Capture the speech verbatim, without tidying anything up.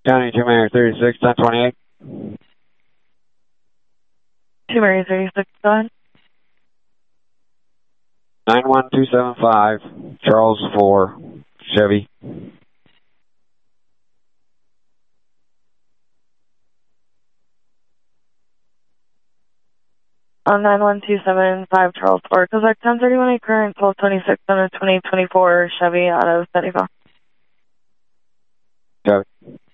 County two Mary thirty-six, ten twenty-eight. two Mary thirty-six, go ahead. nine one two seven five, Charles four, Chevy. On nine one two seven five, Charles four, Cossack ten thirty-one, a current twelve twenty-six on a twenty twenty-four Chevy out of Bettyville. Chevy.